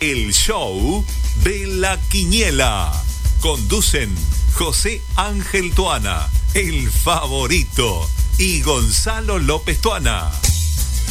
El show de la Quiniela. Conducen José Ángel Tuana, el favorito, y Gonzalo López Tuana.